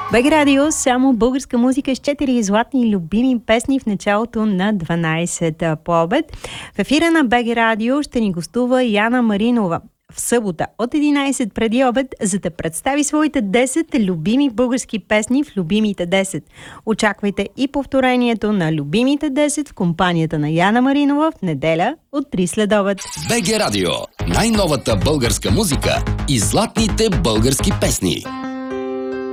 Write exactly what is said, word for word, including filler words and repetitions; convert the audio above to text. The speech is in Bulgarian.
БГ Радио, само българска музика с четири златни любими песни в началото на дванайсет по обед. В ефира на БГ Радио ще ни гостува Яна Маринова в събота от единайсет преди обед, за да представи своите десет любими български песни в любимите десет. Очаквайте и повторението на любимите десет в компанията на Яна Маринова в неделя от три след обед. БГ Радио. Най-новата българска музика и златните български песни.